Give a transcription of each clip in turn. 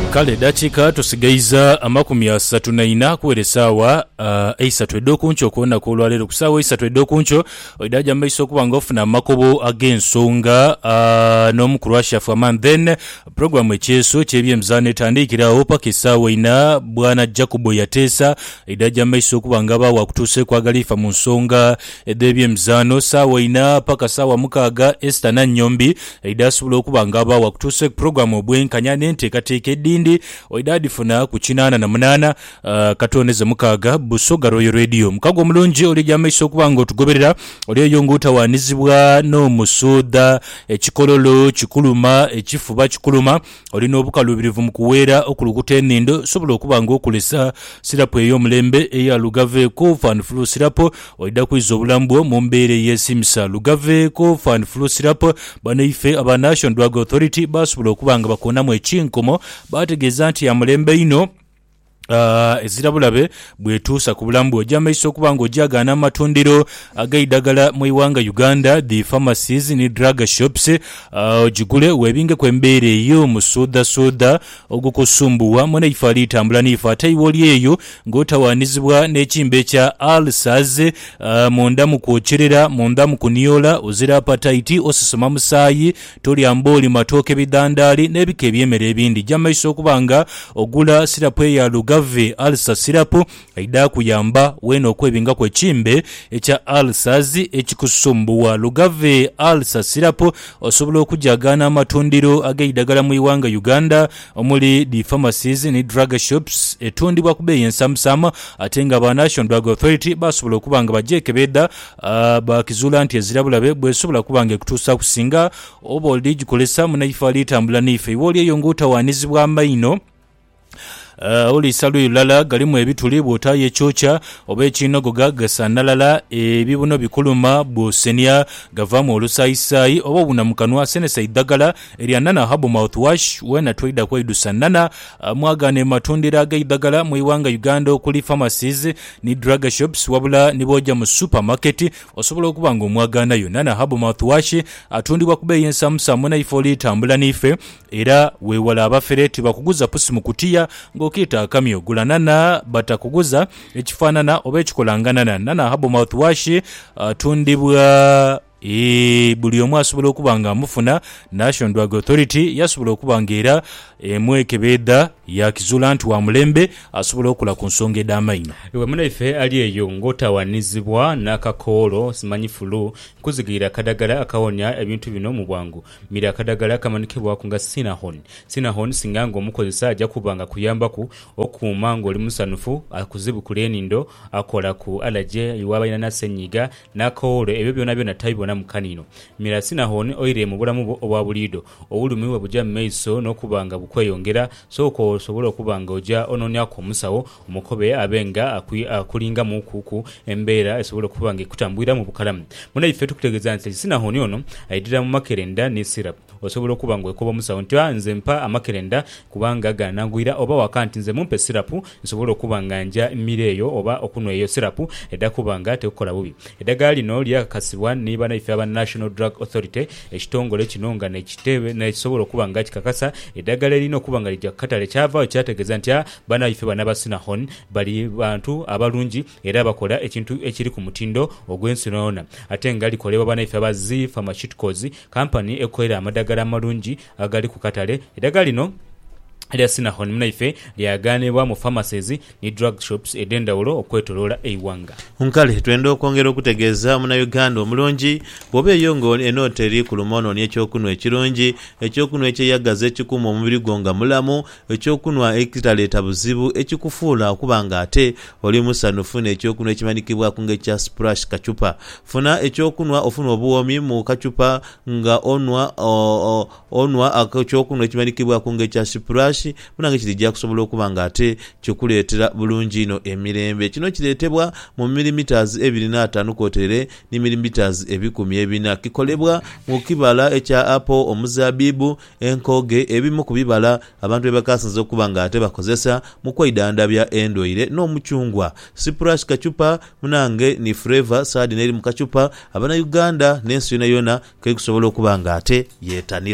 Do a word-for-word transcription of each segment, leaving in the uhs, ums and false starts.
Kale dakiika tusigaiza amakumi asatu na ina kuweresawa uh, eisatu edokuncho okuwona kulwalero kusawa eisatu edokuncho oidaja maiso okubanga ofuna amakobo ag'ensonga uh, n'omukulu washafu aman then programu ekyeso kyebyemizano etandikirawo paka essaawa ina bwana Jacobo yateesa oidaja maiso okubanga bawa kutuuse kwagalifa mu nsonga ed'ebyemizano saawa ina paka saawa mukaaga Esther Nannyombi oidasobola okubanga bawa kutuuse programu obwenkanya n'enteekateeka eddiini ndi oidadi funa ku kinaana na munana uh, katoneze mukaaga Busoga Royal Radio mukago mulungi oli jamaiso kubanga otugoberera oli eyonguta wanizibwa no musuda ekikololo kikuluma ekifuba kikuluma oli n'obukalubirivu mu kuweera okulukuta enindo sobola okubanga okulesa sirapo ey'omulembe eya Lugaveeko fan flu sirapo oida kwiza obulambwo mu mbeera y'esimisa Lugaveeko fan flu sirapo bano ife aba National Drug Authority basobola okubanga bakonamu ekinkomo bategeeza nti ya mulembe ino Uh, ezirabulabe bwetuusa ku bulamu bw'ojja maiso okubanga ojjagaana amatundiro ag'eddagala mu iwanga Uganda the pharmacies ne drug shops uh, ogigule weebinge kw'embeera eyo mu soda ogukusumbuwa mwana ifa alitambula n'ifa ate iwoli eyo ng'otawaanizibwa n'ekimba ekya ulcers uh, munda mu kwokyerera munda mu kuniola ozira appetite osisoma musaayi tolya mbooli matooke bidandaali n'ebika eby'emmere ebindi jja maiso okubanga ogula sirapu eya Luga Ve alsa sirapu aida kuyamba weno okwebinga kwe chimbe echa alsas echikusumbuwa Lugave alsa sirapu osobola okujagana amatundiro ag'eddagala mu iwanga Uganda omuli the pharmacies ne drug shops etundibwa ku beeyi ensamusama ate nga ba National Drug Authority basobola okubanga bajeekebedda uh, bakizula nti ezirabulabe bwesobola kubanga ekutuusa kusinga oba oli gikolesa munaifa litambula n'ife iwoli eyo ng'otawaanizibwa amaino Uh, oli salu lala galimu ebituli bw'otaayo ekyokya oba ekinogo gasanalala ebibuno bikuluma bw'osenya gavamu olusayisaayi oba obuna mu kanwa senesa eddagala erya Nana Herbal Mouthwash wena twida kwedusa Nana uh, mwagane matundira ag'eddagala mu iwanga Uganda okuli pharmacies ni drug shops wabula nibojja mu supermarket osobola okubanga omwaganayo Nana Herbal Mouthwash atundibwa ku beeyi ensamusa muna ifoli tambula n'ife era weewala abafereti bakuguza pusi mu kutiya ng'okiyita akamyo gula Nana batakuguza ekifaanana oba ekikolanganana Nana Herbal Mouthwash atundibwa E buli omu asobola okubanga amufuna National Drug Authority yasobola okubanga era emwekebedda yakizula nti wa mulembe asobola okula ku nsonga ed'amaino ewe munaife ali eyo ng'otawaanizibwa n'akakoolo simanyi fulu kuzigira kadagala akawonya ebintu bino mu bwangu mira kadagala kamanikibwaku nga Sinahon Sinahon singa ng'omukozesa ajja kubanga kuyambaku okuuma ng'oli musanufu akuzibukula enindo akola ku allergy iwaba ina senyiga n'akawoolo ebyo byonna byonna tayibona mukanino mira Sinahon oire mu bulamu obwa bulido obulumiwe bujja maiso n'okubanga bukweyongera soko osobola okubanga ojja ononyako omusawo omukobe abenga akulinga mu kuku embeera esobola okubanga ekutambwira mu bukalamu munaife tukutegeeza nti Sinahon ono ayidira mu makerenda ne syrup osobola okubanga ekoba omusawo nti nze mpa amakerenda kubanga ganangwira oba wakanti nze mumpe syrup nsobola okubanga nja emireeyo oba okunwa eyo syrup edda kubanga tekola bubi eddagala lino lyakakasibwa niba naife aba National Drug Authority ekitongole kino nga nekitebe nekisobola okubanga kikakasa eddagala lino okubanga lijja katale kyava kyategeeza nti bana ife bana ba Sinahon bali bantu abalungi era bakola ekintu ekiri ku mutindo ogw'ensinona ate nga likolebwa bana ife aba Z Pharmaceuticals company ekolera amadagala amalungi agali ku katale eddagala lino Elia Sinahon munaife lyaganibwa mu pharmacies ni drug shops edendawulo okwetolola eiwanga. Nkale twenda okwongera okutegeeza muna Uganda omulungi bwobe yongo enote eri ku lumono n'ekyokunwa ekirungi ekyokunwa ekyeyagaza ekikuma omubiri gonga mulamu ekyokunwa ekitaleeta buzibu ekikufuula okubanga ate oli musanufu n'ekyokunwa ekimanikibwa ku ng'ekya splash kacupa funa ekyokunwa ofuna obuwomi mu kacupa nga onwa o, o, onwa ekyokunwa ekimanikibwa ku ng'ekya splash munange kirijja kusobola okubanga ate kikuleetera bulungi ino emirembe kino kireetebwa mu millimeters ebiri na ttaano kwotere ne millimeters ebikumi ebina kikolebwa mu kibala ekya apple omuzabibu enkoge ebimu ku bibala abantu bebakasinza okubanga ate bakozesa mu kwidandabya endwaire n'omucungwa splash kacupa munange ni flavor sadi neri mu kacupa abana Uganda n'ensi yona yona kekusobola okubanga ate yetanira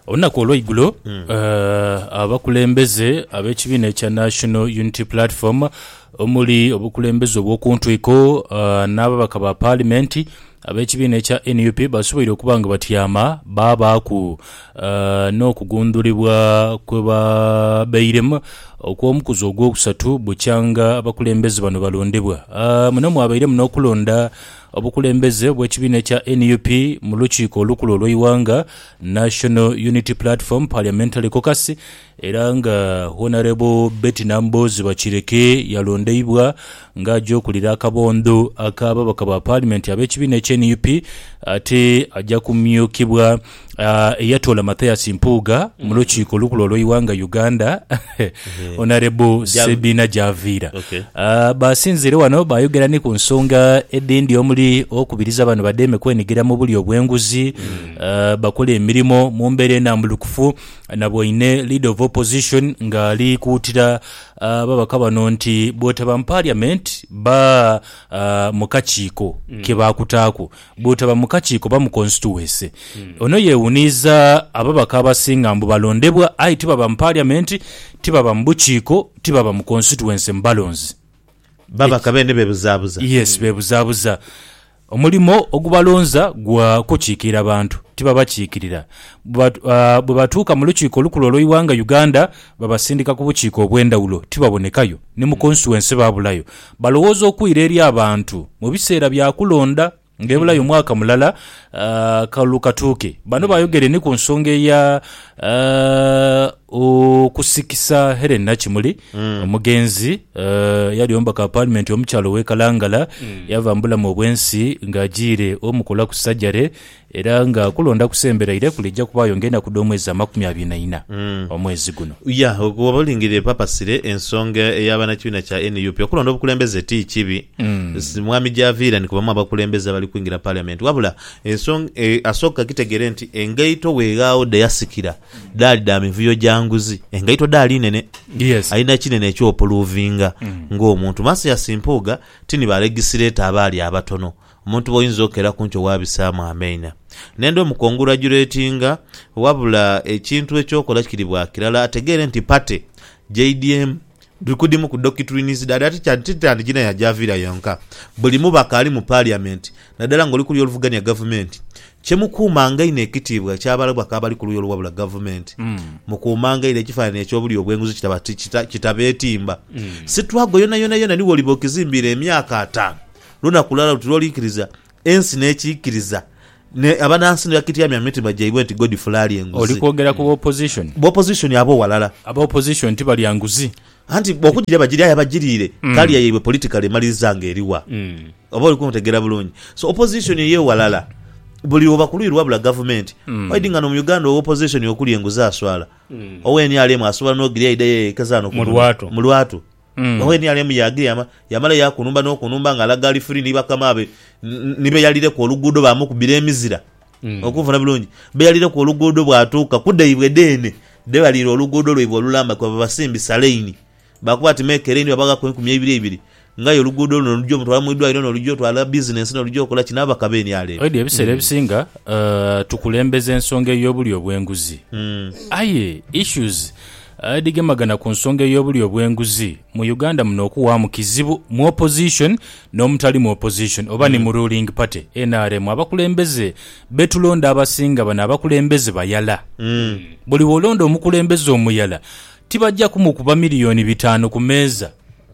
olunaku olw'eigulo mm. uh, abakulembeze ab'ekibiina ekya National Unity Platform omuli obukulembeze obw'okuntwiko uh, n'ababaka ba paalimenti ab'ekibiina ekya N U P basoboire okuba nga batyama babaaku uh, n'okugundulibwa kwe babeiremu okw'omukuzi ogwokusatu bukyanga abakulembeze bano balondebwa. Uh, muno mwabairemu n'okulonda obukulembeze bw'ekibiina ekya N U P mu lukiiko olukulu olw'eiwanga National Unity Platform Parliamentary Caucus, era nga Honorable Betty Nambozi Bakireke yalondeibwa ng'ajja okulira akabondo ak'ababaka ba Parliament ab'ekibiina ekya N U P, ate ajja kumyukibwa uh, eyatoola Mathias Mpuuga mu lukiiko olukulu olw'eiwanga Uganda Honorable Sebina Javira. Okay. Uh, basinzire wano bayogera ni ku nsonga edindi omuli okubiriza bano bademe kwenigira mu buli obwenguzi mm. uh, bakola emirimo mu mbeera ennambulukufu nabwoine leader of opposition ng'ali kuutira uh, babaka bano nti bw'otaba mu parliament ba uh, mu kakiiko mm. ke baakutaako bw'otaba mu kakiiko ba mu constituency mm. ono yeewuniza ababaka abasinga mbu balondebwa ayi tibaba mu parliament tibaba mu bukiiko tibaba mu constituency mbalonzi babaka bene bebuzaabuza. Yes, bebuzaabuza. Omulimo ogubalonza gwa kukiikira abantu tibabakiikirira bwe batuuka mu lukiiko olukulu olw'eiwanga Uganda babasindika ku bukiiko obw'endawulo tibabonekayo ne mu constituency babulayo balowooza okuyira eri abantu mu biseera byakulonda ng'ebulayo omwaka mulala uh, kalukatuuke. Bano bayogere ni ku nsonga eya uh, okusikisa Helen Nakimuli mm. omugenzi uh, yali omubaka wa parliament omukyalo w'ekalangala mm. yava mbulamu obwensi ng'agiire omukola ku sajjare era nga kulonda kusemberaire kulijja kubayo ngenda ku omwezi amakumi abiri na ina mm. omwezi guno. Ya okubalingirire papasire ensonga ey'abanakibiina kya N U P okulonda obukulembeze ti kibi mm. mwami Javira ni kubamu abakulembeze abali kwingira parliament wabula ensonga e, asooka kitegere nti engaito weegaawo deyasikira dali da mivuyo janguzi engaito dali nene yes. alina kinene ekyopuluvinga mm. ng'omuntu masi yasimpuuga tini balegisireta abaali abatono omuntu boyinza okera kuncho wabisaamu ameina nendo mukongratulatinga wabula ekintu ekyokola kiribwa kirala ategere nti pate J D M dukudimu ku doctrines dada ati cyantitandi jina ya Javira yonka buli mubaka ali mu parliament nadala ngoli kuli oluvuganya government chemukumanga ine ekitibwa kyabalabwa kabali kuli olwabula government mm. mukumanga ile kifana ekyobuli obwenguzi kitabati kitabetimba mm. sitwago yona yona yona ni wolibo kizimbire emyaka atano luna kulala tulolikiriza ensi nekikiriza ne abanansi ne yakiti ya myamiti bajaibwe nti God fulali enguzi oli kwogera ku opposition bo opposition yabo walala aba opposition tibali yanguzi anti bokujira bajiri yabajirire mm. kali yayiwe politically malizanga eriwa mm. oboli kuntegera bulungi so opposition ye walala buli obakulirwa bula government mm. waidinga no mu Uganda opposition yokuli enguza aswala mm. oweni alemu aswala no grade ye kazano ku mulwato mulwato mm. oweni alemu yagiri yama yamala yakunumba no kunumba ngalagali free niba kamabe nibe yalire ko lugudo bamu kubira emizira mm. okuvuna bulungi be yalire ko lugudo bwatuka kudayibwe dene de balire olugudo lwibwo lulamba kwa basimbi saleini bakwati mekereni babaga ko kumye ibiri ibiri ngayo olugudo luno lujjo mutwala mwidwa ino lujjo twala business no lujjo kola kinaba kabeni ale odi ebiseera mm. ebisinga uh, tukulembeza ensonga ey'obuli obwenguzi mm. aye issues adigemagana ku nsonga ey'obuli obwenguzi mu Uganda muno okuwaamu kizibu mu opposition n'omutali mu opposition oba mm. ni mu ruling party N R M abakulembeze betulonda abasinga bana abakulembeze bayala mm. buli wolonda omukulembeze omuyala tibajja kumukuba miliyoni bitano ku meeza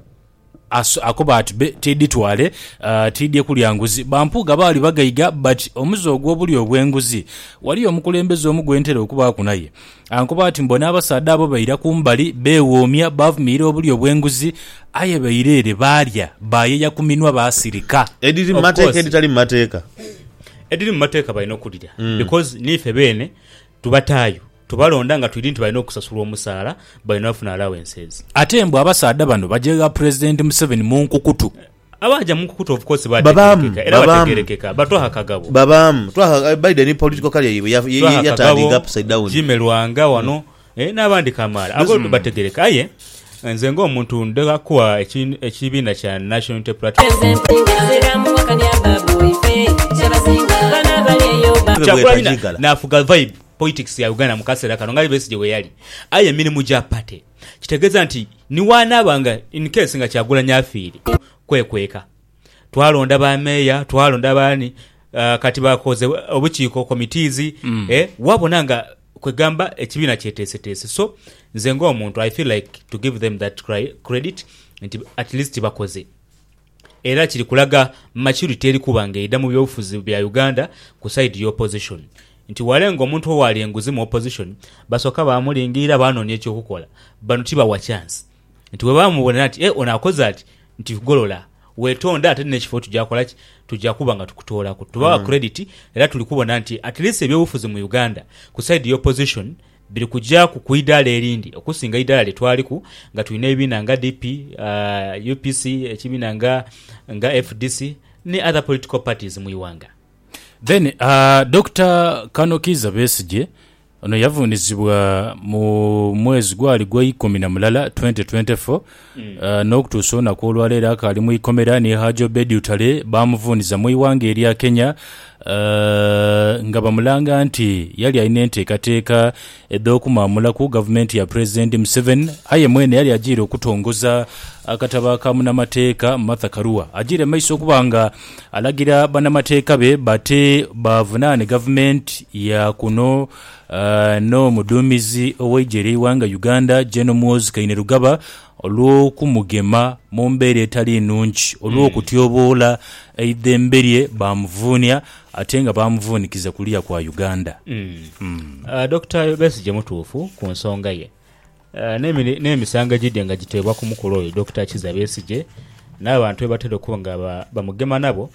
akoba ati tiditwale uh, tidye kulyanguzi bampuga bali bagayiga but omuzo ogw'obuli obwenguzi wali omukulembeze omugwentera okuba kunaye ankoba ati mbona abasaada abo bayira kumbali bewoomya bavumira obuli obwenguzi aye bayirere balya bayeya kuminwa basirika ediri mateeka editali mateeka ediri mateeka bayina okulira mm. because nife bene tubatayo tubalonda nga twiri nti balina okusasula omusaala balina ofuna allowances ate mbu abasaada bano bajega president Museveni mu nkukutu abaja mu nkukutu of course bategerekeka era bategerekeka batwaha kagabo babam twaha Biden political career yiwe yatalinga upside down jimelwanga wano mm. eh n'abandi kamara abo mm. bategereka aye nze ngo omuntu ndeka kuwa ekibiina kya National Unity Platform chakulanya nafuga vibe politics ya Uganda mu kaseera kano nga Besigye we yali aye emirimu gya pate kitegeeza nti ni wanaabanga in case nga Kyagulanyi afiiri kwekweka twalonda ba meya twalonda baani uh, kati bakoze obukiiko committees mm. eh wabona nga kwegamba ekibiina kyeteeseteese so nze ng'omuntu I feel like to give them that credit nti at least bakoze era kiri kulaga maturity eri kubanga edda mu byobufuzi bya Uganda ku side y'opposition nti walenga omuntu owali enguzi mu opposition basoka baamulingira baanoonya ekyokukola bano tibawa chance nti we baamubona nti eh onaakoze ati nti golola wetonda ate n'ekifo tujja kukola ki tujja kuba nga tukutoola ku tubawa mm. credit era tuli kubona nti at least ebyobufuzi mu Uganda ku side y'opposition biri kujja ku kuidala erindi okusinga idala letwaliku nga tulina ebibiina nga D P uh, U P C ekibiina nga nga F D C ne other political parties mu Iwanga. Then uh, Doctor Kanokiza Besigye ono yavunizibwa mu mwezi gwali gwa ikumi na mulala twenty twenty-four mm. uh, n'okutuusa olunaku olwaleero akali mu ikomera ne Haji Obedi Utale bamuvuniza mu Iwanga erya Kenya uh, nga bamulanga nti yali alina enteekateeka ed'okumamula ku gavumenti ya President Museveni aye mwene yali agiire okutongoza akataba ka munnamateeka Martha Karua agiire maiso okubanga alagira bannamateeka be bate bavunaane gavumenti ya kuno uh, no muduumizi ow'eggye Iwanga Uganda General Muhoozi Kainerugaba olw'okumugema mu mbeera etali nnungi olw'okutyoboola eddembe lye bamuvuunya ate nga bamuvuunikiza kuliya kwa Uganda. mm. mm. uh, Doctor Besigye mutuufu ku nsonga ye uh, n'emisango egidde nga giteebwa ku mukulu oyo Doctor Kiza Besigye n'abantu bebatera okuba nga bamugema nabo